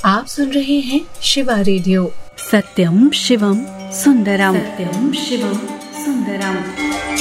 आप सुन रहे हैं शिवा रेडियो। सत्यम शिवम सुंदरम। सत्यम शिवम सुंदरम।